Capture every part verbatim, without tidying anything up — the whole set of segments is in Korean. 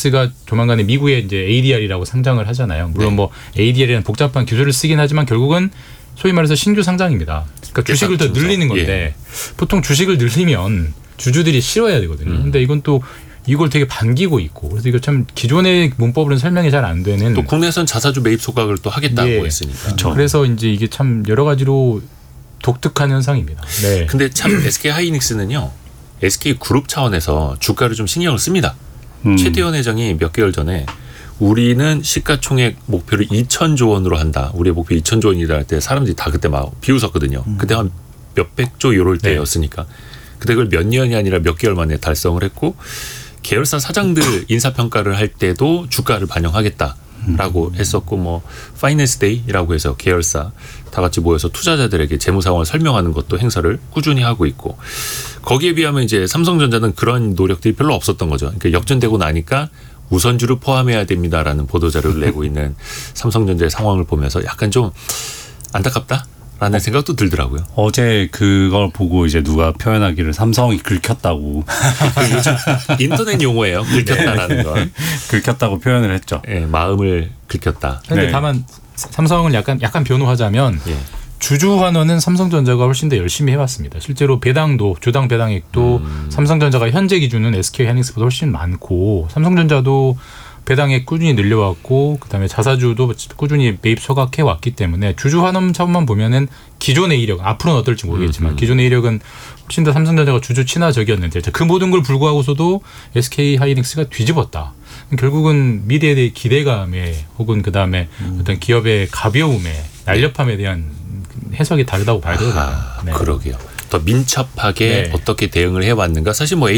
하이닉스가 조만간에 미국에 이제 에이디알이라고 상장을 하잖아요. 물론 네. 뭐 에이디알이라는 복잡한 기술을 쓰긴 하지만 결국은 소위 말해서 신규 상장입니다. 그러니까 주식을 더 늘리는 건데 예. 보통 주식을 늘리면 주주들이 싫어해야 되거든요. 음. 근데 이건 또 이걸 되게 반기고 있고 그래서 이거 참 기존의 문법으로는 설명이 잘 안 되는. 또 국내에서는 자사주 매입 소각을 또 하겠다고 예. 했으니까. 그렇죠. 그래서 이제 이게 참 여러 가지로 독특한 현상입니다. 네. 근데 참 에스케이 하이닉스는요. 에스케이 그룹 차원에서 주가를 좀 신경을 씁니다. 음. 최태원 회장이 몇 개월 전에 우리는 시가총액 목표를 이천조 원으로 한다. 우리의 목표 이천조 원이라 할 때 사람들이 다 그때 막 비웃었거든요. 음. 그때 한 몇백조 이럴 때였으니까. 네. 그때 그걸 몇 년이 아니라 몇 개월 만에 달성을 했고 계열사 사장들 인사평가를 할 때도 주가를 반영하겠다라고 음. 했었고 뭐 파이낸스 데이라고 해서 계열사 다 같이 모여서 투자자들에게 재무 상황을 설명하는 것도 행사를 꾸준히 하고 있고 거기에 비하면 이제 삼성전자는 그런 노력들이 별로 없었던 거죠. 그러니까 역전되고 나니까 우선주를 포함해야 됩니다라는 보도자료를 내고 있는 삼성전자의 상황을 보면서 약간 좀 안타깝다라는 생각도 들더라고요. 어제 그걸 보고 이제 누가 표현하기를 삼성이 긁혔다고. 요즘 인터넷 용어예요. 긁혔다라는 네. 건. 긁혔다고 표현을 했죠. 네, 마음을 긁혔다. 그런데 네. 다만 삼성을 약간 약간 변호하자면 예. 주주 환원은 삼성전자가 훨씬 더 열심히 해왔습니다. 실제로 배당도 주당 배당액도 음. 삼성전자가 현재 기준은 에스케이 하이닉스보다 훨씬 많고 삼성전자도 배당액 꾸준히 늘려왔고 그다음에 자사주도 꾸준히 매입 소각해 왔기 때문에 주주 환원 차원만 보면은 기존의 이력 앞으로는 어떨지 모르겠지만 음. 기존의 이력은 훨씬 더 삼성전자가 주주 친화적이었는데 그 모든 걸 불구하고서도 에스케이 하이닉스가 뒤집었다. 결국은 미래에 대해 기대감에 혹은 그다음에 음. 어떤 기업의 가벼움에 날렵함에 대한 해석이 다르다고 봐야 되거든요. 아, 네. 그러게요. 더 민첩하게 네. 어떻게 대응을 해왔는가. 사실 뭐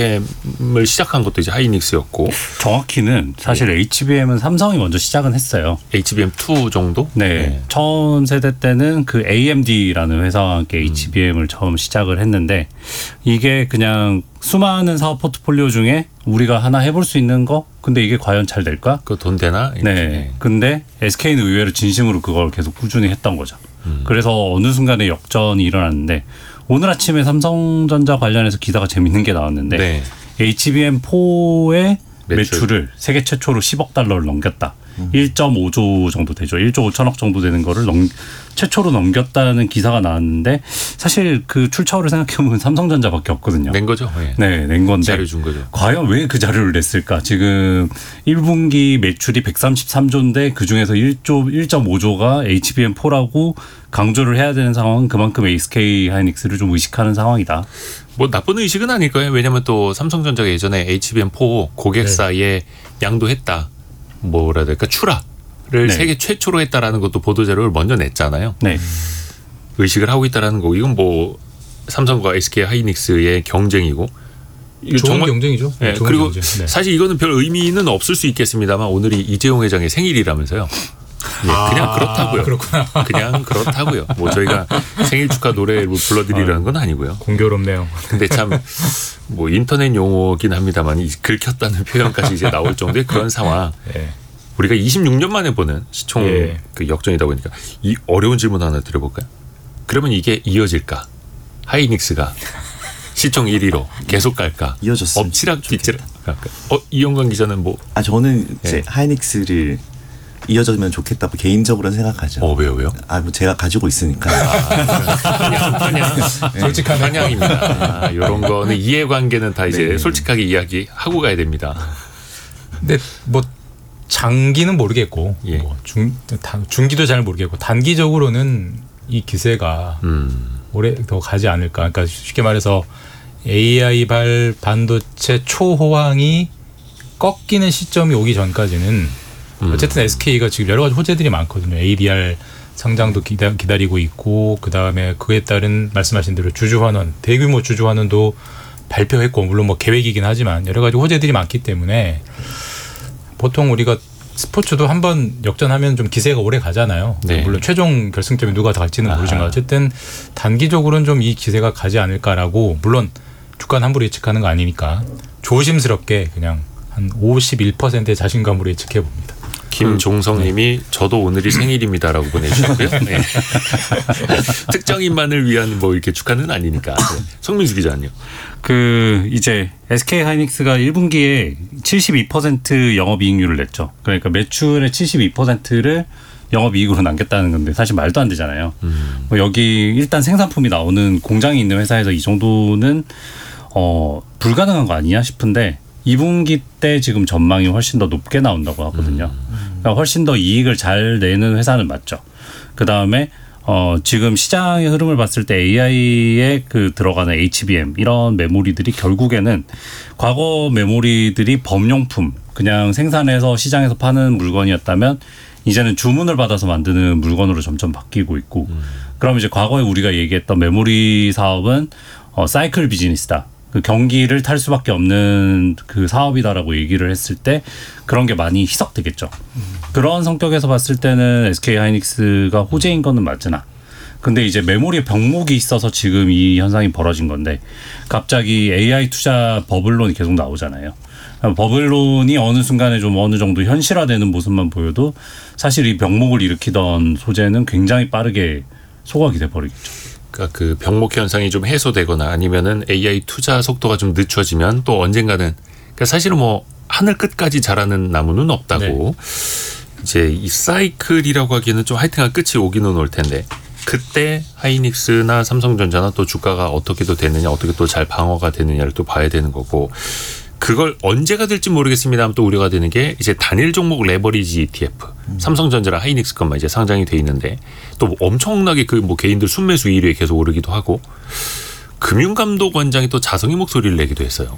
에이치비엠을 시작한 것도 이제 하이닉스였고. 정확히는 사실 네. 에이치비엠은 삼성이 먼저 시작은 했어요. 에이치비엠 투 정도? 네. 네. 처음 세대 때는 그 에이엠디라는 회사와 함께 음. 에이치비엠을 처음 시작을 했는데 이게 그냥 수많은 사업 포트폴리오 중에 우리가 하나 해볼 수 있는 거? 근데 이게 과연 잘 될까? 그 돈 되나? 이렇게. 네. 근데 에스케이는 의외로 진심으로 그걸 계속 꾸준히 했던 거죠. 음. 그래서 어느 순간에 역전이 일어났는데 오늘 아침에 삼성전자 관련해서 기사가 재밌는 게 나왔는데 네. 에이치비엠 포의 매출. 매출을 세계 최초로 십억 달러를 넘겼다. 음. 일 점 오조 정도 되죠. 일조 오천억 정도 되는 거를 넘, 최초로 넘겼다는 기사가 나왔는데 사실 그 출처를 생각해보면 삼성전자밖에 없거든요. 낸 거죠. 네, 네 낸 건데. 자료 준 거죠. 과연 왜 그 자료를 냈을까? 지금 일 분기 매출이 백삼십삼조인데 그중에서 일조, 일 점 오조가 에이치비엠 포라고 강조를 해야 되는 상황은 그만큼 에스케이 하이닉스를 좀 의식하는 상황이다. 뭐 나쁜 의식은 아닐 거예요. 왜냐하면 또 삼성전자가 예전에 에이치비엠 포 고객사에 네. 양도했다. 뭐라 해야 될까? 출하를 네. 세계 최초로 했다라는 것도 보도자료를 먼저 냈잖아요. 네. 의식을 하고 있다라는 거. 이건 뭐 삼성과 에스케이 하이닉스의 경쟁이고. 이거 좋은 정말, 경쟁이죠. 네. 좋은 그리고 경쟁. 네. 사실 이거는 별 의미는 없을 수 있겠습니다만 오늘이 이재용 회장의 생일이라면서요. 네, 그냥 아, 그렇다고요. 그렇구나. 그냥 그렇다고요. 뭐 저희가 생일 축하 노래를 불러드리라는 건 아니고요. 공교롭네요. 근데 참 뭐 인터넷 용어긴 합니다만 이 긁혔다는 표현까지 이제 나올 정도의 그런 상황. 네. 우리가 이십육년 만에 보는 시총 네. 그 역전이다 보니까 이 어려운 질문 하나 드려볼까요? 그러면 이게 이어질까? 하이닉스가 시총 일 위로 계속 갈까? 이어졌으면 엎치락 뒤치락 갈까? 어 이영관 기자는 뭐? 아 저는 이제 네. 하이닉스를 이어졌으면 좋겠다고 개인적으로는 생각하죠. 어 왜요 왜요? 아 뭐 제가 가지고 있으니까. 아, 편향, 네. 솔직한 편향입니다. 아, 이런 거는 이해관계는 다 이제 네. 솔직하게 이야기하고 가야 됩니다. 근데 뭐 장기는 모르겠고 예. 뭐 중, 중기도 잘 모르겠고 단기적으로는 이 기세가 음. 오래 더 가지 않을까. 그러니까 쉽게 말해서 에이아이발 반도체 초호황이 꺾이는 시점이 오기 전까지는 어쨌든 에스케이가 지금 여러 가지 호재들이 많거든요. 에이디알 상장도 기다, 기다리고 있고 그다음에 그에 따른 말씀하신 대로 주주환원, 대규모 주주환원도 발표했고 물론 뭐 계획이긴 하지만 여러 가지 호재들이 많기 때문에 보통 우리가 스포츠도 한번 역전하면 좀 기세가 오래 가잖아요. 네. 물론 최종 결승점에 누가 갈지는 모르지만 어쨌든 단기적으로는 좀 이 기세가 가지 않을까라고 물론 주가는 함부로 예측하는 거 아니니까 조심스럽게 그냥 한 오십일 퍼센트의 자신감으로 예측해 봅니다. 김종성님이 저도 오늘이 생일입니다라고 보내주셨고요. 네. 특정인만을 위한 뭐 이렇게 축하는 아니니까. 네. 송민수 기자는요. 그 이제 에스케이하이닉스가 일 분기에 칠십이 퍼센트 영업이익률을 냈죠. 그러니까 매출의 칠십이 퍼센트를 영업이익으로 남겼다는 건데 사실 말도 안 되잖아요. 음. 뭐 여기 일단 생산품이 나오는 공장이 있는 회사에서 이 정도는 어, 불가능한 거 아니냐 싶은데 이 분기 때 지금 전망이 훨씬 더 높게 나온다고 하거든요. 음. 그러니까 훨씬 더 이익을 잘 내는 회사는 맞죠. 그 다음에 어, 지금 시장의 흐름을 봤을 때 에이아이에 그 들어가는 에이치비엠 이런 메모리들이 결국에는 과거 메모리들이 범용품 그냥 생산해서 시장에서 파는 물건이었다면 이제는 주문을 받아서 만드는 물건으로 점점 바뀌고 있고 음. 그럼 이제 과거에 우리가 얘기했던 메모리 사업은 어, 사이클 비즈니스다. 그 경기를 탈 수밖에 없는 그 사업이다라고 얘기를 했을 때 그런 게 많이 희석되겠죠. 음. 그런 성격에서 봤을 때는 에스케이하이닉스가 호재인 거는 맞으나 근데 이제 메모리에 병목이 있어서 지금 이 현상이 벌어진 건데 갑자기 에이아이 투자 버블론이 계속 나오잖아요. 버블론이 어느 순간에 좀 어느 정도 현실화되는 모습만 보여도 사실 이 병목을 일으키던 소재는 굉장히 빠르게 소각이 돼버리겠죠. 그러니까 그 병목 현상이 좀 해소되거나 아니면은 에이아이 투자 속도가 좀 늦춰지면 또 언젠가는 그러니까 사실은 뭐 하늘 끝까지 자라는 나무는 없다고 네. 이제 이 사이클이라고 하기에는 좀 하여튼간 끝이 오기는 올 텐데 그때 하이닉스나 삼성전자나 또 주가가 어떻게 또 되느냐 어떻게 또 잘 방어가 되느냐를 또 봐야 되는 거고 그걸 언제가 될지 모르겠습니다만 또 우려가 되는 게 이제 단일 종목 레버리지 이티에프 음. 삼성전자랑 하이닉스 것만 이제 상장이 돼 있는데 또 뭐 엄청나게 그 뭐 개인들 순매수 일 위에 계속 오르기도 하고 금융감독원장이 또 자성의 목소리를 내기도 했어요.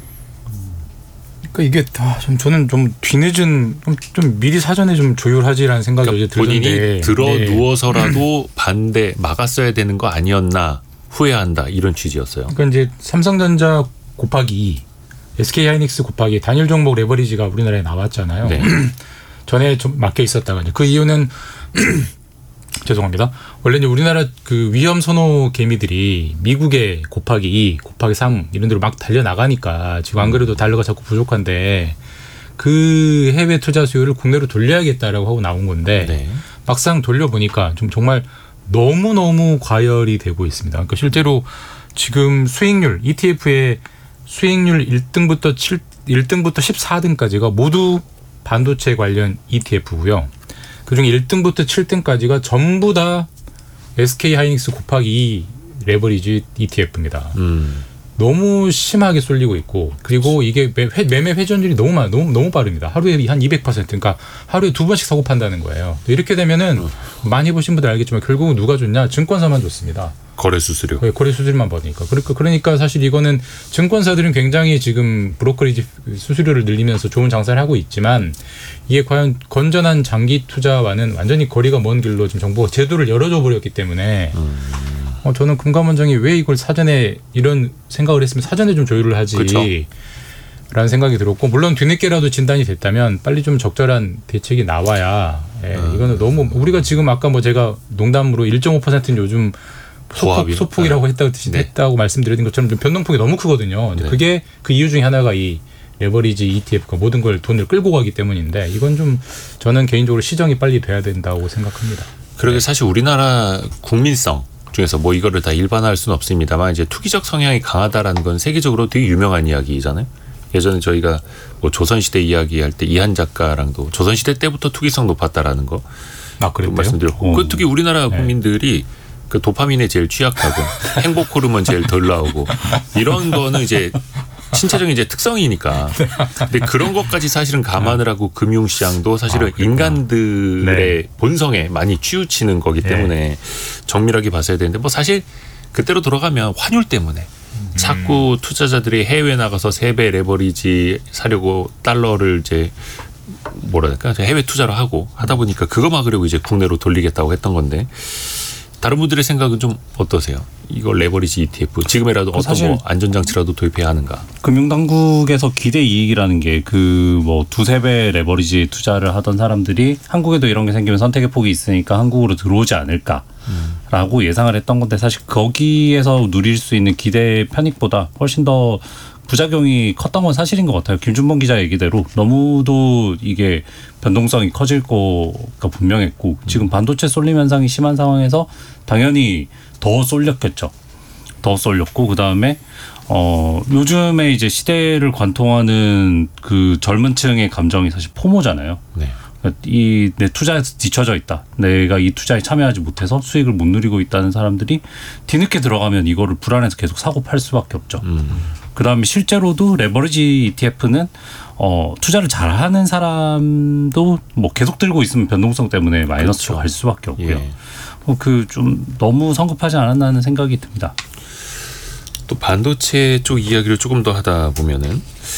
그러니까 이게 아, 좀 저는 좀 뒤늦은 좀, 좀 미리 사전에 좀 조율하지라는 생각이 그러니까 이제 들던데 본인이 들어 네. 누워서라도 반대 막았어야 되는 거 아니었나 후회한다 이런 취지였어요. 그러니까 이제 삼성전자 곱하기 이 에스케이하이닉스 곱하기 단일 종목 레버리지가 우리나라에 나왔잖아요. 네. 전에 좀 막혀 있었다가 이제 그 이유는 죄송합니다. 원래 이제 우리나라 그 위험 선호 개미들이 미국에 곱하기 이, 곱하기 삼 이런 데로 막 달려 나가니까 지금 안 그래도 달러가 자꾸 부족한데 그 해외 투자 수요를 국내로 돌려야겠다라고 하고 나온 건데 네. 막상 돌려보니까 좀 정말 너무 너무 과열이 되고 있습니다. 그러니까 실제로 지금 수익률 이티에프의 수익률 일 등부터 칠, 일 등부터 십사 등까지가 모두 반도체 관련 이티에프고요. 그중에 일 등부터 칠 등까지가 전부 다 에스케이하이닉스 곱하기 이 레버리지 이티에프입니다. 음. 너무 심하게 쏠리고 있고 그리고 이게 매, 매매 회전율이 너무 많아 너무 너무 빠릅니다. 하루에 한 이백 퍼센트 그러니까 하루에 두 번씩 사고 판다는 거예요. 이렇게 되면은 음. 많이 보신 분들 알겠지만 결국은 누가 줬냐? 증권사만 줬습니다. 거래 수수료. 네, 거래 수수료만 받으니까. 그러니까 그러니까 사실 이거는 증권사들은 굉장히 지금 브로커리지 수수료를 늘리면서 좋은 장사를 하고 있지만 이게 과연 건전한 장기 투자와는 완전히 거리가 먼 길로 지금 정부가 제도를 열어줘 버렸기 때문에 음. 어, 저는 금감원장이 왜 이걸 사전에 이런 생각을 했으면 사전에 좀 조율을 하지. 그쵸? 라는 생각이 들었고 물론 뒤늦게라도 진단이 됐다면 빨리 좀 적절한 대책이 나와야 예, 음. 이거는 너무 우리가 지금 아까 뭐 제가 농담으로 일 점 오 퍼센트는 요즘 소폭, 소폭이라고 했다고, 네. 했다고 말씀드린 것처럼 좀 변동폭이 너무 크거든요. 네. 그게 그 이유 중에 하나가 이 레버리지 이티에프가 모든 걸 돈을 끌고 가기 때문인데 이건 좀 저는 개인적으로 시정이 빨리 돼야 된다고 생각합니다. 그러게 네. 사실 우리나라 국민성 중에서 뭐 이거를 다 일반화할 수는 없습니다만 이제 투기적 성향이 강하다라는 건 세계적으로 되게 유명한 이야기잖아요. 예전에 저희가 뭐 조선시대 이야기할 때 이한 작가랑도 조선시대 때부터 투기성 높았다라는 거 아, 말씀드렸고 그 특히 우리나라 국민들이 네. 그 도파민에 제일 취약하고 행복 호르몬 제일 덜 나오고 이런 거는 이제 신체적인 이제 특성이니까. 근데 그런 것까지 사실은 감안을 하고 금융시장도 사실은 아, 인간들의 네. 본성에 많이 치우치는 거기 때문에 네. 정밀하게 봤어야 되는데 뭐 사실 그때로 돌아가면 환율 때문에 자꾸 투자자들이 해외 나가서 세 배 레버리지 사려고 달러를 이제 뭐랄까 해외 투자를 하고 하다 보니까 그거 막으려고 이제 국내로 돌리겠다고 했던 건데 다른 분들의 생각은 좀 어떠세요? 이거 레버리지 이티에프 지금이라도 어떤 뭐 안전장치라도 도입해야 하는가? 금융당국에서 기대 이익이라는 게 그 뭐 두세 배 레버리지 투자를 하던 사람들이 한국에도 이런 게 생기면 선택의 폭이 있으니까 한국으로 들어오지 않을까 라고 음. 예상을 했던 건데 사실 거기에서 누릴 수 있는 기대 편익보다 훨씬 더 부작용이 컸던 건 사실인 것 같아요. 김준범 기자 얘기대로 너무도 이게 변동성이 커질 거가 분명했고 지금 반도체 쏠림 현상이 심한 상황에서 당연히 더 쏠렸겠죠. 더 쏠렸고 그다음에 어 요즘에 이제 시대를 관통하는 그 젊은 층의 감정이 사실 포모잖아요. 네. 이 내 투자에서 뒤처져 있다. 내가 이 투자에 참여하지 못해서 수익을 못 누리고 있다는 사람들이 뒤늦게 들어가면 이거를 불안해서 계속 사고 팔 수밖에 없죠. 음. 그다음에 실제로도 레버리지 이티에프는 어, 투자를 잘하는 사람도 뭐 계속 들고 있으면 변동성 때문에 마이너스로 그렇죠. 갈 수밖에 없고요. 예. 어, 그 좀 너무 성급하지 않았나 하는 생각이 듭니다. 또 반도체 쪽 이야기를 조금 더 하다 보면은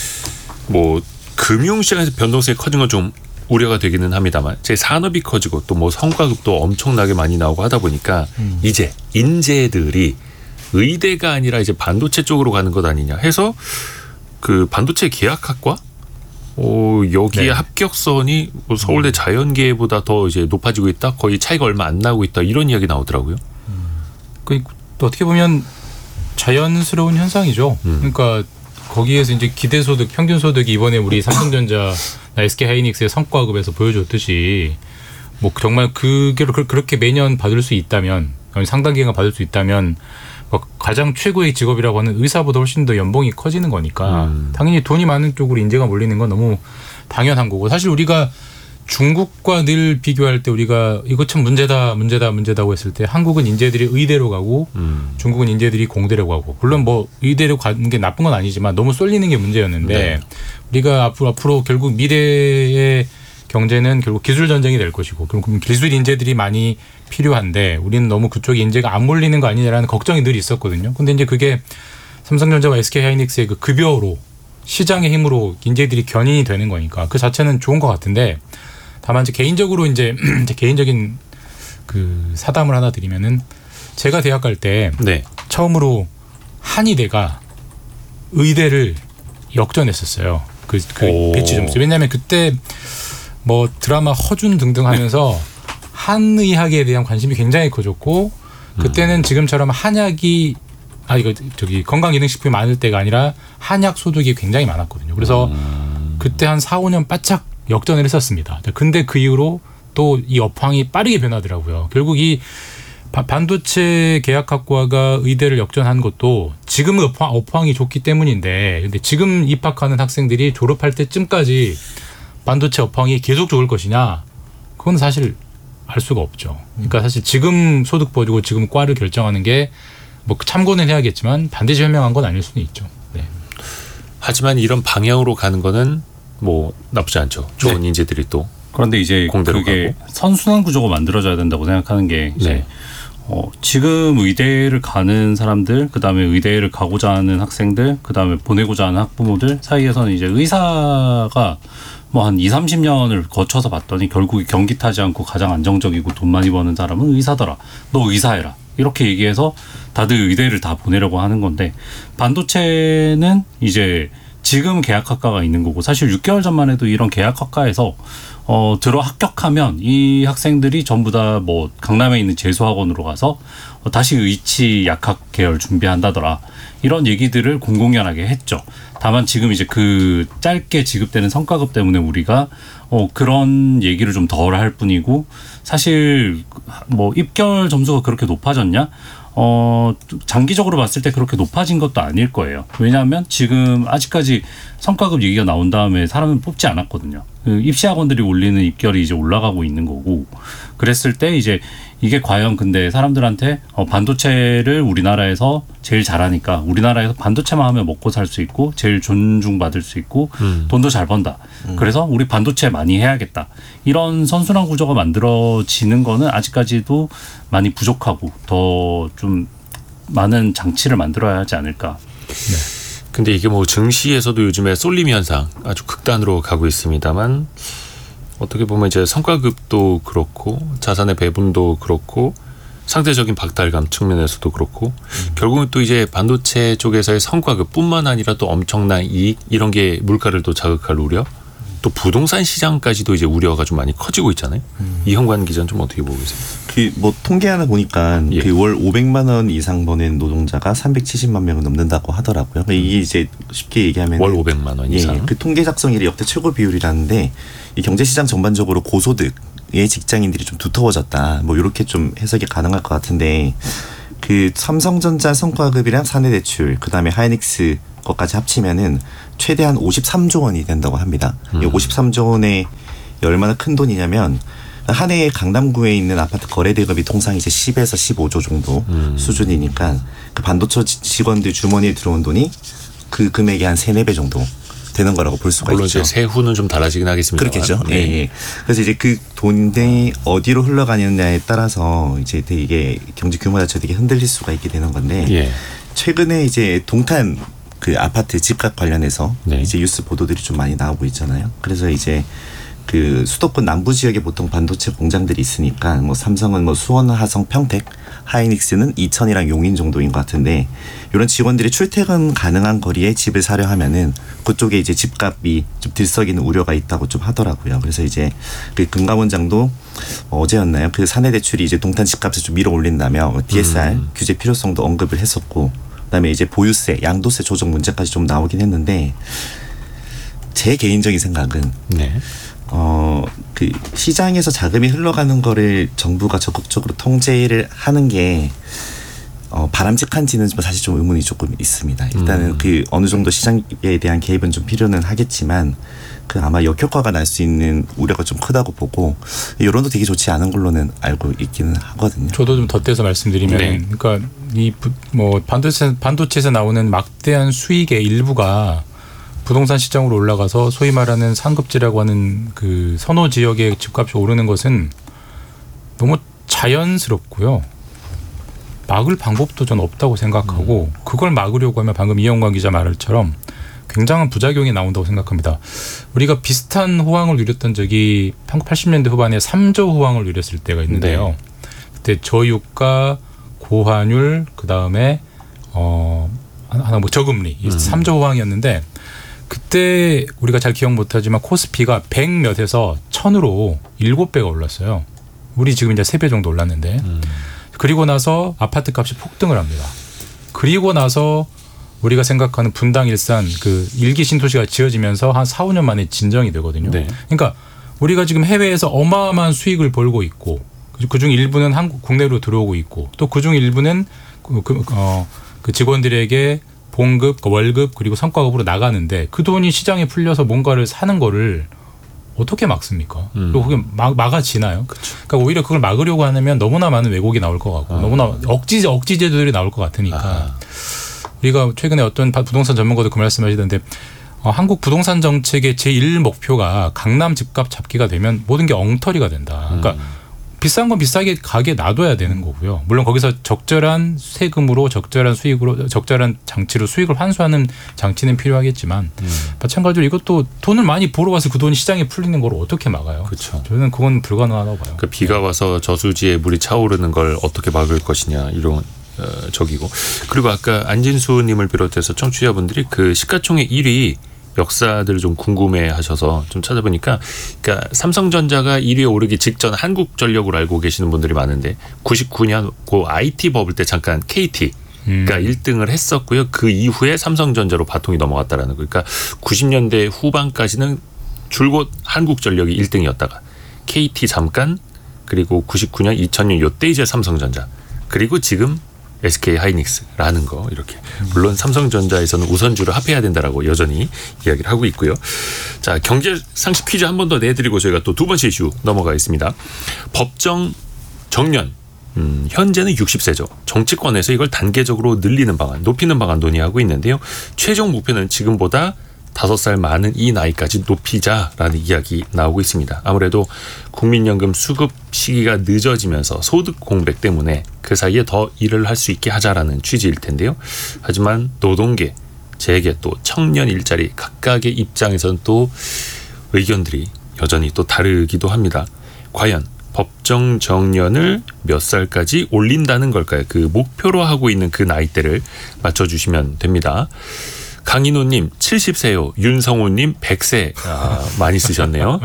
뭐 금융시장에서 변동성이 커진 건 좀 우려가 되기는 합니다만 제 산업이 커지고 또 뭐 성과급도 엄청나게 많이 나오고 하다 보니까 음. 이제 인재들이 의대가 아니라 이제 반도체 쪽으로 가는 것 아니냐 해서 그 반도체 계약학과 어, 여기에 네. 합격선이 서울대 자연계보다 더 이제 높아지고 있다. 거의 차이가 얼마 안 나고 있다. 이런 이야기 나오더라고요. 음. 그 또 어떻게 보면 자연스러운 현상이죠. 음. 그러니까 거기에서 이제 기대소득, 평균소득이 이번에 우리 삼성전자, 에스케이하이닉스의 성과급에서 보여줬듯이 뭐 정말 그게 그렇게 매년 받을 수 있다면 상당 기간 받을 수 있다면 뭐 가장 최고의 직업이라고 하는 의사보다 훨씬 더 연봉이 커지는 거니까 음. 당연히 돈이 많은 쪽으로 인재가 몰리는 건 너무 당연한 거고 사실 우리가 중국과 늘 비교할 때 우리가 이거 참 문제다 문제다 문제다고 했을 때 한국은 인재들이 의대로 가고 음. 중국은 인재들이 공대로 가고 물론 뭐 의대로 가는 게 나쁜 건 아니지만 너무 쏠리는 게 문제였는데 네. 우리가 앞으로 앞으로 결국 미래의 경제는 결국 기술 전쟁이 될 것이고 그럼 기술 인재들이 많이 필요한데 우리는 너무 그쪽에 인재가 안 몰리는 거 아니냐라는 걱정이 늘 있었거든요. 근데 이제 그게 삼성전자와 에스케이하이닉스의 그 급여로 시장의 힘으로 인재들이 견인이 되는 거니까 그 자체는 좋은 것 같은데 다만 이제 개인적으로 이제 개인적인 그 사담을 하나 드리면은 제가 대학 갈 때 네. 처음으로 한의대가 의대를 역전했었어요. 그, 그 배치 점수. 왜냐하면 그때 뭐 드라마 허준 등등 하면서 한의학에 대한 관심이 굉장히 커졌고 그때는 지금처럼 한약이 아 이거 저기 건강기능식품이 많을 때가 아니라 한약 소득이 굉장히 많았거든요. 그래서 그때 한 사, 오 년 바짝 역전을 했었습니다. 근데 그 이후로 또 이 업황이 빠르게 변하더라고요. 결국 이 반도체 계약학과가 의대를 역전한 것도 지금 업황, 업황이 좋기 때문인데 근데 지금 입학하는 학생들이 졸업할 때쯤까지 반도체 업황이 계속 좋을 것이냐 그건 사실 알 수가 없죠. 그러니까 사실 지금 소득 보고 지금 과를 결정하는 게 뭐 참고는 해야겠지만 반드시 현명한 건 아닐 수는 있죠. 네. 하지만 이런 방향으로 가는 거는 뭐 나쁘지 않죠. 좋은 네. 인재들이 또 그런데 이제 공대로 그게 가고. 선순환 구조가 만들어져야 된다고 생각하는 게 이제 네. 어, 지금 의대를 가는 사람들, 그 다음에 의대를 가고자 하는 학생들, 그 다음에 보내고자 하는 학부모들 사이에서는 이제 의사가 뭐 한 이삼십 년을 거쳐서 봤더니 결국 경기 타지 않고 가장 안정적이고 돈 많이 버는 사람은 의사더라. 너 의사해라. 이렇게 얘기해서 다들 의대를 다 보내려고 하는 건데 반도체는 이제 지금 계약학과가 있는 거고 사실 육 개월 전만 해도 이런 계약학과에서 어, 들어 합격하면 이 학생들이 전부 다 뭐 강남에 있는 재수학원으로 가서 어, 다시 의치 약학 계열 준비한다더라. 이런 얘기들을 공공연하게 했죠. 다만 지금 이제 그 짧게 지급되는 성과급 때문에 우리가 어, 그런 얘기를 좀 덜 할 뿐이고 사실 뭐 입결 점수가 그렇게 높아졌냐? 어, 장기적으로 봤을 때 그렇게 높아진 것도 아닐 거예요. 왜냐하면 지금 아직까지 성과급 얘기가 나온 다음에 사람을 뽑지 않았거든요. 그 입시학원들이 올리는 입결이 이제 올라가고 있는 거고 그랬을 때 이제 이게 과연 근데 사람들한테 어, 반도체를 우리나라에서 제일 잘하니까 우리나라에서 반도체만 하면 먹고 살 수 있고 제일 존중받을 수 있고 음. 돈도 잘 번다. 음. 그래서 우리 반도체 많이 해야겠다. 이런 선순환 구조가 만들어지는 거는 아직까지도 많이 부족하고 더 좀 많은 장치를 만들어야 하지 않을까. 네. 근데 이게 뭐 증시에서도 요즘에 쏠림 현상 아주 극단으로 가고 있습니다만 어떻게 보면 이제 성과급도 그렇고 자산의 배분도 그렇고 상대적인 박탈감 측면에서도 그렇고 음. 결국은 또 이제 반도체 쪽에서의 성과급뿐만 아니라 또 엄청난 이익 이런 게 물가를 또 자극할 우려 또 부동산 시장까지도 이제 우려가 좀 많이 커지고 있잖아요. 음. 이형관 기자는 좀 어떻게 보고 계세요? 그 뭐 통계 하나 보니까 예. 그 월 오백만 원 이상 버는 노동자가 삼백칠십만 명을 넘는다고 하더라고요. 음. 이게 이제 쉽게 얘기하면 월 오백만 원 이상. 예, 그 통계 작성일이 역대 최고 비율이라는데 이 경제 시장 전반적으로 고소득의 직장인들이 좀 두터워졌다. 뭐 이렇게 좀 해석이 가능할 것 같은데 그 삼성전자 성과급이랑 사내대출 그다음에 하이닉스 것까지 합치면은 최대한 오십삼조 원이 된다고 합니다. 음. 이 오십삼조 원이 얼마나 큰 돈이냐면 한 해에 강남구에 있는 아파트 거래 대금이 통상 이제 십에서 십오조 정도 음. 수준이니까 그 반도체 직원들 주머니에 들어온 돈이 그 금액의 한 세네 배 정도 되는 거라고 볼 수가 물론 있죠. 물론 세후는 좀 달라지긴 하겠습니다. 그렇겠죠. 네. 예, 예. 그래서 이제 그 돈이 어디로 흘러가느냐에 따라서 이제 되게 경제 규모 자체가 되게 흔들릴 수가 있게 되는 건데 예. 최근에 이제 동탄 그 아파트 집값 관련해서 네. 이제 뉴스 보도들이 좀 많이 나오고 있잖아요. 그래서 이제 그 수도권 남부 지역에 보통 반도체 공장들이 있으니까 뭐 삼성은 뭐 수원, 하성, 평택, 하이닉스는 이천이랑 용인 정도인 것 같은데 이런 직원들이 출퇴근 가능한 거리에 집을 사려 하면은 그쪽에 이제 집값이 좀 들썩이는 우려가 있다고 좀 하더라고요. 그래서 이제 그 금감원장도 어제였나요? 그 사내 대출이 이제 동탄 집값을 좀 밀어 올린다며 디에스알 음. 규제 필요성도 언급을 했었고 그다음에 이제 보유세, 양도세 조정 문제까지 좀 나오긴 했는데 제 개인적인 생각은 네. 어, 그 시장에서 자금이 흘러가는 거를 정부가 적극적으로 통제를 하는 게 어, 바람직한지는 사실 좀 의문이 조금 있습니다. 일단은 음. 그 어느 정도 시장에 대한 개입은 좀 필요는 하겠지만 그 아마 역효과가 날 수 있는 우려가 좀 크다고 보고 여론도 되게 좋지 않은 걸로는 알고 있기는 하거든요. 저도 좀 덧대서 말씀드리면, 네. 그러니까 이 뭐 반도체 반도체에서 나오는 막대한 수익의 일부가 부동산 시장으로 올라가서 소위 말하는 상급지라고 하는 그 선호 지역의 집값이 오르는 것은 너무 자연스럽고요. 막을 방법도 전 없다고 생각하고 음. 그걸 막으려고 하면 방금 이영관 기자 말처럼 굉장한 부작용이 나온다고 생각합니다. 우리가 비슷한 호황을 누렸던 적이 팔십 년대 후반에 삼조 호황을 누렸을 때가 있는데요. 네. 그때 저유가, 고환율, 그다음에 어 하나 뭐 저금리 이 음. 삼조 호황이었는데 그때 우리가 잘 기억 못하지만 코스피가 백 몇에서 천으로 일곱 배가 올랐어요. 우리 지금 이제 세 배 정도 올랐는데 음. 그리고 나서 아파트 값이 폭등을 합니다. 그리고 나서 우리가 생각하는 분당 일산 그 일기 신도시가 지어지면서 한 사, 오 년 만에 진정이 되거든요. 네. 그러니까 우리가 지금 해외에서 어마어마한 수익을 벌고 있고 그중 일부는 한국 국내로 들어오고 있고 또 그중 일부는 그, 그, 어, 그 직원들에게 봉급, 월급 그리고 성과급으로 나가는데 그 돈이 시장에 풀려서 뭔가를 사는 거를 어떻게 막습니까? 음. 그리고 그게 막, 막아지나요? 그쵸. 그러니까 오히려 그걸 막으려고 하면 너무나 많은 왜곡이 나올 것 같고 아. 너무나 억지, 억지 제도들이 나올 것 같으니까 아. 우리가 최근에 어떤 부동산 전문가도 그 말씀하시던데 어, 한국 부동산 정책의 제일 목표가 강남 집값 잡기가 되면 모든 게 엉터리가 된다. 그러니까 음. 비싼 건 비싸게 가게 놔둬야 되는 거고요. 물론 거기서 적절한 세금으로 적절한 수익으로 적절한 장치로 수익을 환수하는 장치는 필요하겠지만 음. 마찬가지로 이것도 돈을 많이 벌어와서 그 돈이 시장에 풀리는 걸 어떻게 막아요? 그렇죠. 저는 그건 불가능하다고 봐요. 그 비가 와서 저수지에 물이 차오르는 걸 어떻게 막을 것이냐 이런 어, 적이고 그리고 아까 안진수님을 비롯해서 청취자분들이 그 시가총액 일 위 역사들을 좀 궁금해하셔서 좀 찾아보니까 그러니까 삼성전자가 일 위에 오르기 직전 한국전력으로 알고 계시는 분들이 많은데 구십구 년 그 아이티 버블 때 잠깐 케이티가 음. 일 등을 했었고요. 그 이후에 삼성전자로 바통이 넘어갔다라는 거. 그러니까 구십 년대 후반까지는 줄곧 한국전력이 일 등이었다가 케이티 잠깐 그리고 구십구 년 이천 년 이때 이제 삼성전자 그리고 지금 에스케이 하이닉스라는 거 이렇게 물론 삼성전자에서는 우선주를 합해야 된다라고 여전히 이야기를 하고 있고요. 자 경제 상식 퀴즈 한 번 더 내드리고 저희가 또 두 번째 이슈 넘어가겠습니다. 법정 정년 음, 현재는 육십 세죠. 정치권에서 이걸 단계적으로 늘리는 방안, 높이는 방안 논의하고 있는데요. 최종 목표는 지금보다 다섯 살 많은 이 나이까지 높이자라는 이야기 나오고 있습니다. 아무래도 국민연금 수급 시기가 늦어지면서 소득 공백 때문에 그 사이에 더 일을 할 수 있게 하자라는 취지일 텐데요. 하지만 노동계, 재계 또 청년 일자리 각각의 입장에서는 또 의견들이 여전히 또 다르기도 합니다. 과연 법정 정년을 몇 살까지 올린다는 걸까요? 그 목표로 하고 있는 그 나이대를 맞춰주시면 됩니다. 강인호님 칠십 세요. 윤성우님 백 세. 아, 많이 쓰셨네요.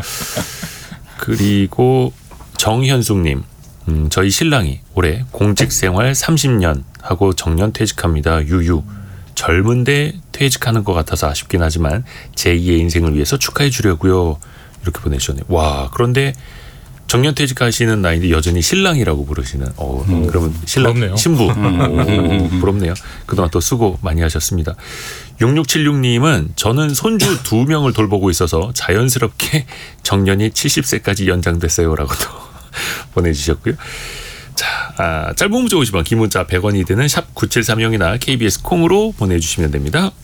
그리고 정현숙님 음, 저희 신랑이 올해 공직생활 삼십 년 하고 정년퇴직합니다. 유유. 젊은데 퇴직하는 것 같아서 아쉽긴 하지만 제이의 인생을 위해서 축하해 주려고요. 이렇게 보내주셨네요. 와, 그런데 정년퇴직하시는 나이인데 여전히 신랑이라고 부르시는. 어, 음, 그러면 신랑 부럽네요. 신부. 오, 부럽네요. 그동안 또 수고 많이 하셨습니다. 육육칠육님은 저는 손주 두 명을 돌보고 있어서 자연스럽게 정년이 칠십 세까지 연장됐어요라고도 보내주셨고요. 자, 아, 짧은 문자 오십 원, 긴 문자 백 원이 드는 샵 구칠삼공이나 케이비에스 콩으로 보내주시면 됩니다.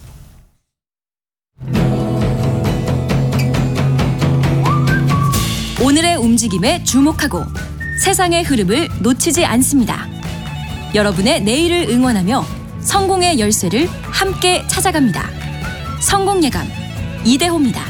오늘의 움직임에 주목하고 세상의 흐름을 놓치지 않습니다. 여러분의 내일을 응원하며 성공의 열쇠를 함께 찾아갑니다. 성공예감 이대호입니다.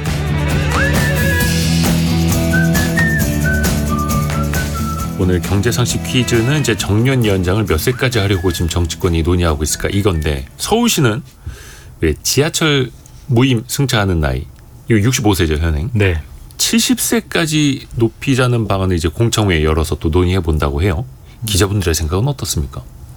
오늘 경제상식 퀴즈는 이제 정년 연장을 몇 세까지 하려고 지금 정치권이 논의하고 있을까 이건데, 서울시는 왜 지하철 무임 승차하는 나이 이거 육십오 세죠 현행. 네. 칠십 세까지 높이자는 방안을 이제 공청회에 열어서 또 논의해 본다고 해요. 기자분들의 생각은 어떻습니까?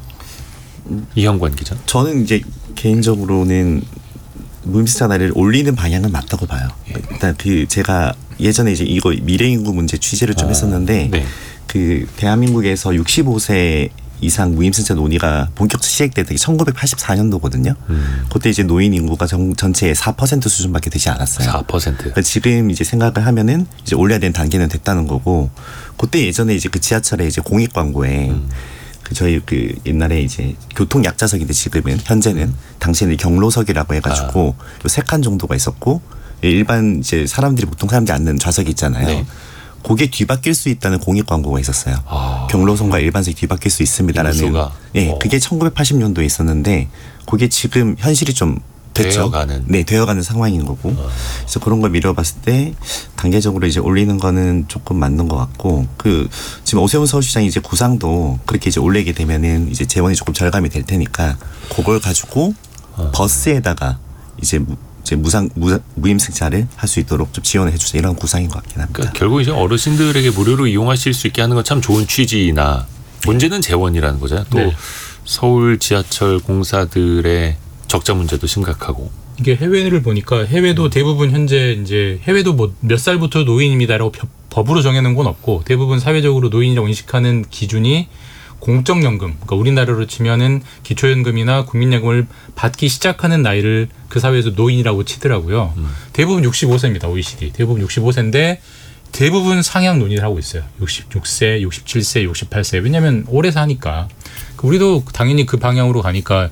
이현관 기자. 저는 이제 개인적으로는 무임승차 나이를 올리는 방향은 맞다고 봐요. 일단 그 제가 예전에 이제 이거 미래인구 문제 취재를 좀 아, 했었는데 네. 그 대한민국에서 육십오 세 이상 무임승차 논의가 본격적으로 시작됐던 게 천구백팔십사 년도거든요. 음. 그때 이제 노인 인구가 정, 전체의 사 퍼센트 수준밖에 되지 않았어요. 사 퍼센트. 그러니까 지금 이제 생각을 하면은 이제 올려야 되는 단계는 됐다는 거고, 그때 예전에 이제 그 지하철에 이제 공익 광고에 음. 그 저희 그 옛날에 이제 교통 약자석인데 지금은 현재는 당시에는 경로석이라고 해가지고 아. 세 칸 정도가 있었고, 일반 이제 사람들이 보통 사람들이 앉는 좌석이 있잖아요. 네. 그게 뒤바뀔 수 있다는 공익 광고가 있었어요. 아. 경로선과 일반석이 뒤바뀔 수 있습니다라는. 예, 네, 그게 천구백팔십 년도에 있었는데 그게 지금 현실이 좀 됐죠. 되어가는. 네, 되어가는 상황인 거고. 아. 그래서 그런 걸 미뤄봤을 때 단계적으로 이제 올리는 거는 조금 맞는 것 같고, 그 지금 오세훈 서울시장이 이제 구상도 그렇게 이제 올리게 되면은 이제 재원이 조금 절감이 될 테니까 그걸 가지고 아. 버스에다가 이제 이제 무상 무, 무임승차를 할 수 있도록 좀 지원을 해주세요. 이런 구상인 것 같긴 합니다. 그러니까 결국 이제 어르신들에게 무료로 이용하실 수 있게 하는 건 참 좋은 취지나 문제는 재원이라는 거잖아요. 또 네. 서울 지하철 공사들의 적자 문제도 심각하고. 이게 해외를 보니까 해외도 대부분 현재 이제 해외도 뭐 몇 살부터 노인입니다라고 법으로 정해놓은 건 없고, 대부분 사회적으로 노인이라고 인식하는 기준이 공적연금, 그러니까 우리나라로 치면은 기초연금이나 국민연금을 받기 시작하는 나이를 그 사회에서 노인이라고 치더라고요. 음. 대부분 육십오 세입니다. 오이시디. 대부분 육십오 세인데 대부분 상향 논의를 하고 있어요. 육십육 세, 육십칠 세, 육십팔 세. 왜냐하면 오래 사니까. 우리도 당연히 그 방향으로 가니까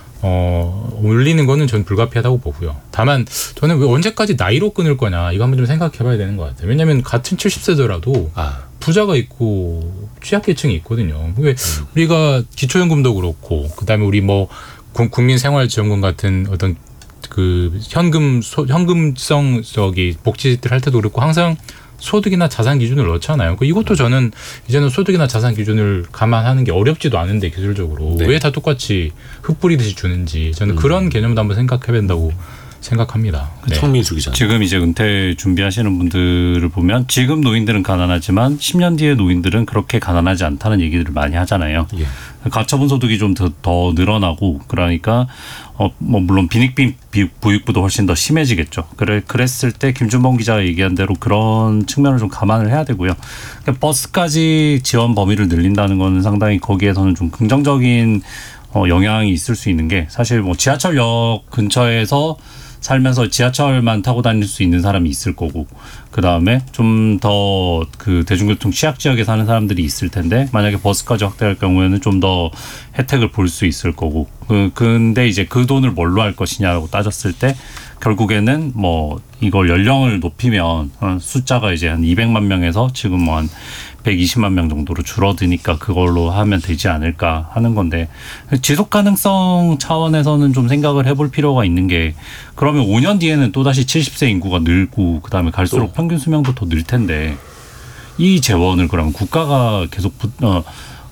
어, 올리는 거는 전 불가피하다고 보고요. 다만 저는 왜 언제까지 나이로 끊을 거냐 이거 한번 좀 생각해 봐야 되는 것 같아요. 왜냐하면 같은 칠십 세더라도 아. 부자가 있고 취약계층이 있거든요. 왜 음. 우리가 기초연금도 그렇고, 그다음에 우리 뭐 국민생활지원금 같은 어떤 그 현금 소, 현금성 저기 복지들 할 때도 그렇고 항상 소득이나 자산 기준을 넣잖아요. 이것도 저는 이제는 소득이나 자산 기준을 감안하는 게 어렵지도 않은데 기술적으로 네. 왜 다 똑같이 흩뿌리듯이 주는지 저는 음. 그런 개념도 한번 생각해야 된다고 생각합니다. 네. 청민수 기자. 지금 이제 은퇴 준비하시는 분들을 보면 지금 노인들은 가난하지만 십 년 뒤에 노인들은 그렇게 가난하지 않다는 얘기들을 많이 하잖아요. 예. 가처분 소득이 좀 더 더 늘어나고, 그러니까 어 뭐 물론 빈익빈 부익부도 훨씬 더 심해지겠죠. 그래 그랬을 때 김준범 기자가 얘기한 대로 그런 측면을 좀 감안을 해야 되고요. 그러니까 버스까지 지원 범위를 늘린다는 건 상당히 거기에서는 좀 긍정적인 어 영향이 있을 수 있는 게, 사실 뭐 지하철역 근처에서 살면서 지하철만 타고 다닐 수 있는 사람이 있을 거고, 그 다음에 좀 더 그 대중교통 취약 지역에 사는 사람들이 있을 텐데, 만약에 버스까지 확대할 경우에는 좀 더 혜택을 볼 수 있을 거고, 그, 근데 이제 그 돈을 뭘로 할 것이냐라고 따졌을 때 결국에는 뭐 이걸 연령을 높이면 숫자가 이제 한 이백만 명에서 지금 뭐 한 백이십만 명 정도로 줄어드니까 그걸로 하면 되지 않을까 하는 건데, 지속 가능성 차원에서는 좀 생각을 해볼 필요가 있는 게, 그러면 오 년 뒤에는 또다시 칠십 세 인구가 늘고 그다음에 갈수록 또. 평균 수명도 더 늘 텐데 이 재원을 그럼 국가가 계속 부, 어,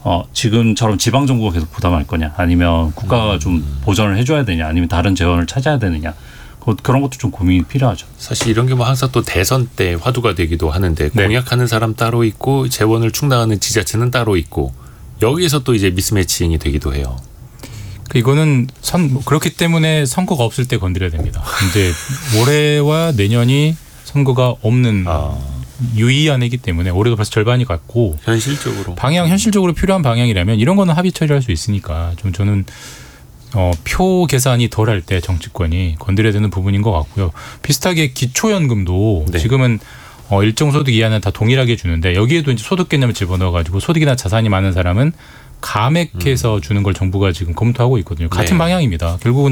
어, 지금처럼 지방 정부가 계속 부담할 거냐, 아니면 국가가 음. 좀 보전을 해줘야 되냐, 아니면 다른 재원을 찾아야 되느냐. 그런 것도 좀 고민이 필요하죠. 사실 이런 게 뭐 항상 또 대선 때 화두가 되기도 하는데 네. 공약하는 사람 따로 있고 재원을 충당하는 지자체는 따로 있고 여기에서 또 이제 미스매칭이 되기도 해요. 이거는 선 그렇기 때문에 선거가 없을 때 건드려야 됩니다. 근데 올해와 내년이 선거가 없는 아. 유의안이기 때문에 올해도 벌써 절반이 갔고 현실적으로 방향 현실적으로 필요한 방향이라면 이런 거는 합의 처리할 수 있으니까 좀 저는. 어, 표 계산이 덜할 때 정치권이 건드려야 되는 부분인 것 같고요. 비슷하게 기초연금도 네. 지금은 어, 일정 소득 이하는 다 동일하게 주는데 여기에도 이제 소득 개념을 집어넣어가지고 소득이나 자산이 많은 사람은 감액해서 음. 주는 걸 정부가 지금 검토하고 있거든요. 같은 네. 방향입니다. 결국은